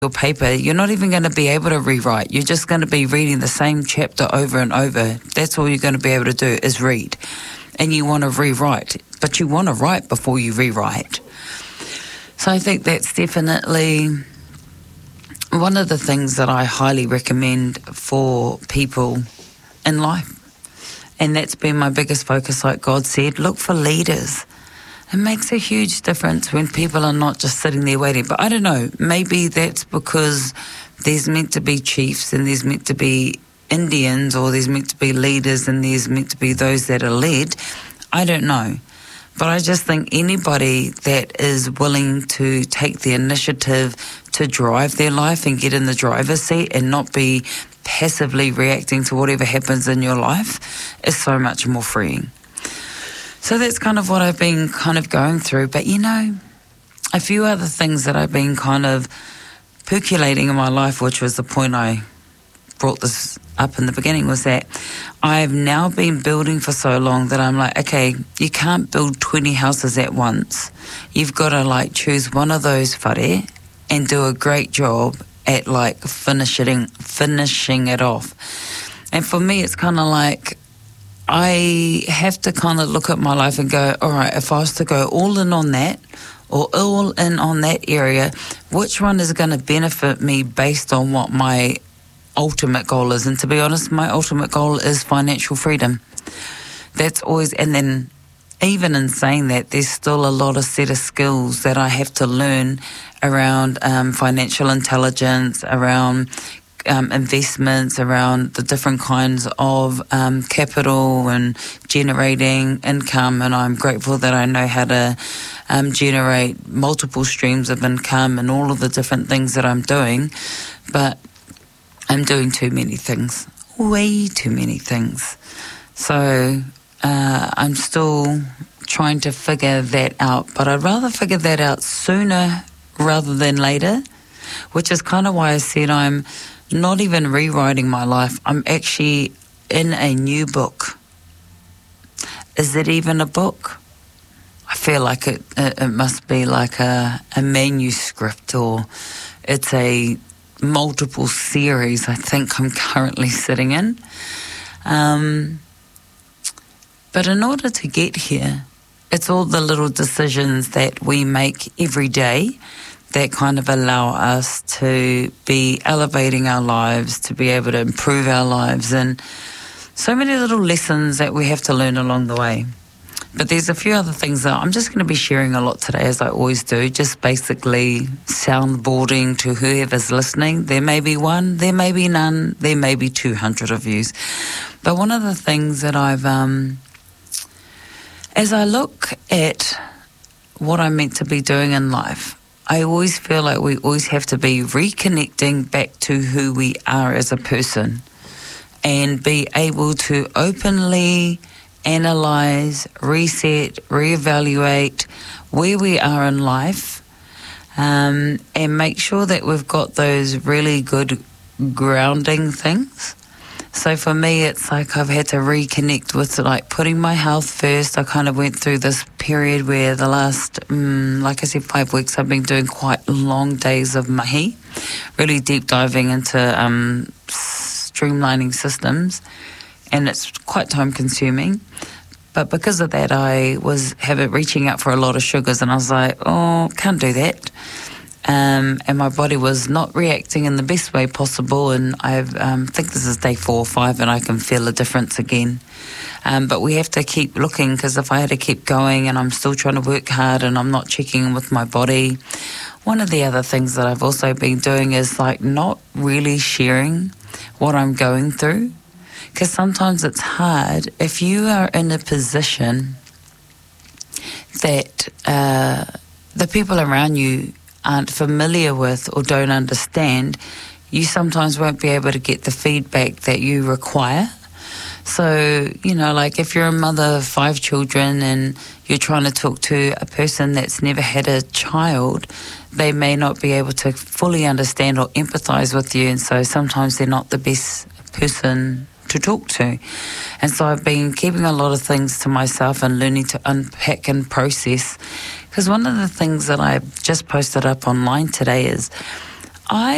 your paper, you're not even going to be able to rewrite. You're just going to be reading the same chapter over and over. That's all you're going to be able to do is read. And you want to rewrite, but you want to write before you rewrite. So I think that's definitely one of the things that I highly recommend for people in life. And that's been my biggest focus, like God said, look for leaders. It makes a huge difference when people are not just sitting there waiting. But I don't know, maybe that's because there's meant to be chiefs and there's meant to be Indians, or there's meant to be leaders and there's meant to be those that are led. I don't know. But I just think anybody that is willing to take the initiative to drive their life and get in the driver's seat and not be passively reacting to whatever happens in your life is so much more freeing. So that's kind of what I've been kind of going through. But, you know, a few other things that I've been kind of percolating in my life, which was the point I brought this up in the beginning, was that I've now been building for so long that I'm like, okay, you can't build 20 houses at once. You've got to like choose one of those whare and do a great job at like finishing it off. And for me, it's kind of like I have to kind of look at my life and go, all right, if I was to go all in on that or all in on that area, which one is going to benefit me based on what my ultimate goal is? And to be honest, my ultimate goal is financial freedom. That's always, and then even in saying that, there's still a lot of set of skills that I have to learn around financial intelligence, around investments, around the different kinds of capital and generating income. And I'm grateful that I know how to generate multiple streams of income and all of the different things that I'm doing. But I'm doing too many things, way too many things. So I'm still trying to figure that out, but I'd rather figure that out sooner rather than later, which is kind of why I said I'm not even rewriting my life. I'm actually in a new book. Is it even a book? I feel like it must be like a manuscript, or it's a multiple series I think I'm currently sitting in. But in order to get here, it's all the little decisions that we make every day that kind of allow us to be elevating our lives, to be able to improve our lives, and so many little lessons that we have to learn along the way. But there's a few other things that I'm just going to be sharing a lot today, as I always do, just basically soundboarding to whoever's listening. There may be one, there may be none, there may be 200 of you. But one of the things that I've, as I look at what I'm meant to be doing in life, I always feel like we always have to be reconnecting back to who we are as a person and be able to openly analyze, reset, reevaluate where we are in life, and make sure that we've got those really good grounding things. So for me, it's like I've had to reconnect with like putting my health first. I kind of went through this period where the last, like I said, 5 weeks, I've been doing quite long days of mahi, really deep diving into streamlining systems. And it's quite time consuming. But because of that, I was reaching out for a lot of sugars, and I was like, oh, can't do that. And my body was not reacting in the best way possible. And I think this is day 4 or 5, and I can feel a difference again. But we have to keep looking, because if I had to keep going and I'm still trying to work hard and I'm not checking in with my body. One of the other things that I've also been doing is like not really sharing what I'm going through. Because sometimes it's hard if you are in a position that the people around you aren't familiar with or don't understand. You sometimes won't be able to get the feedback that you require. So, you know, like if you're a mother of 5 children and you're trying to talk to a person that's never had a child, they may not be able to fully understand or empathize with you. And so sometimes they're not the best person to talk to. And so I've been keeping a lot of things to myself and learning to unpack and process. Because one of the things that I've just posted up online today is I